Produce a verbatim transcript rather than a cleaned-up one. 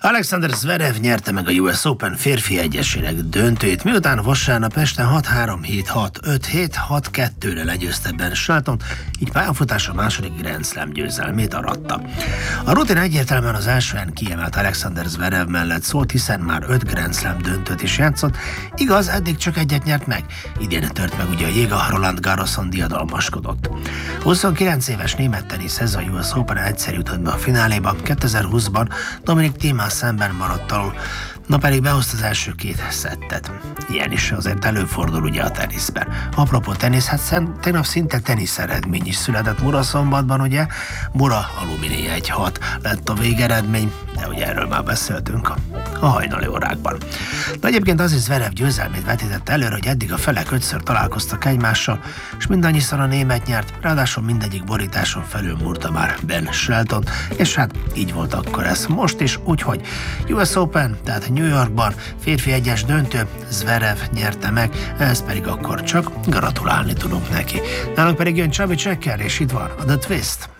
Alexander Zverev nyerte meg a U S Open férfi egyesének döntőjét, miután vasárnap este hat három hét hat öt hét hat kettőre legyőzte Ben Shelton, így pályafutása második Grand Slam győzelmét aratta. A rutin egyértelműen az elsően kiemelt Alexander Zverev mellett szólt, hiszen már öt Grand Slam döntőt is játszott, igaz, eddig csak egyet nyert meg, idén tört meg ugye a jég, a Roland Garroson diadalmaskodott. huszonkilenc éves német teniszhez a U S Open egyszer jutott be a fináléba, kétezer-húszban Dominic Thiemen szemben maradt alul, na pedig behozta az első két szettet. Ilyen is azért előfordul ugye a teniszben. Apropó tenisz, hát tegnap szinte tenisz eredmény is született Muraszombatban, ugye? Mura Alumini egy hat lett a végeredmény, de ugye erről már beszéltünk a, a hajnali órákban. De egyébként az is Zverev győzelmét vetítette előre, hogy eddig a felek ötször találkoztak egymással, és mindannyiszor a német nyert, ráadásul mindegyik borításon felülmúrta már Ben Shelton, és hát így volt akkor ez most is, úgyhogy U S Open, tehát New Yorkban férfi egyes döntő, Zverev nyerte meg, ehhez pedig akkor csak gratulálni tudunk neki. Nálunk pedig jön Csabi Csekkel, és itt van a The Twist.